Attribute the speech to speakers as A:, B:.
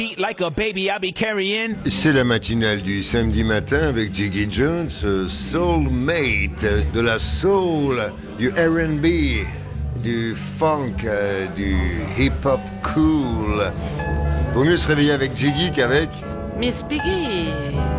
A: Like a baby I be carrying.
B: C'est la matinale du samedi matin avec Jiggy Jones, Soulmate, de la soul, du R&B, du funk, du hip-hop cool. Vaut mieux se réveiller avec Jiggy qu'avec
C: Miss Piggy.